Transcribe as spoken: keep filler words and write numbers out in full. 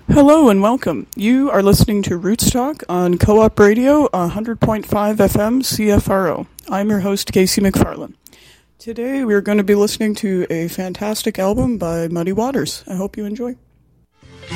Hello and welcome. You are listening to Roots Talk on Co-op Radio, one hundred point five F M C F R O. I'm your host, Casey McFarlane. Today we're going to be listening to a fantastic album by Muddy Waters. I hope you enjoy.